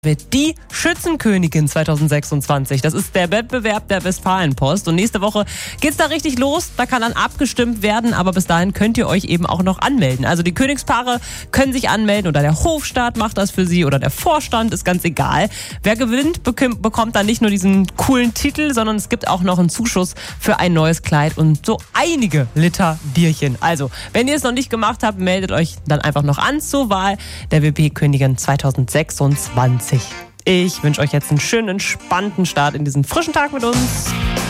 wird die Schützenkönigin 2026. Das ist der Wettbewerb der Westfalenpost. Und nächste Woche geht's da richtig los. Da kann dann abgestimmt werden, aber bis dahin könnt ihr euch eben auch noch anmelden. Also die Königspaare können sich anmelden oder der Hofstaat macht das für sie oder der Vorstand, ist ganz egal. Wer gewinnt, bekommt dann nicht nur diesen coolen Titel, sondern es gibt auch noch einen Zuschuss für ein neues Kleid und so einige Liter Bierchen. Also, wenn ihr es noch nicht gemacht habt, meldet euch dann einfach noch an zur Wahl der WP-Königin 2026. Ich wünsche euch jetzt einen schönen, entspannten Start in diesen frischen Tag mit uns.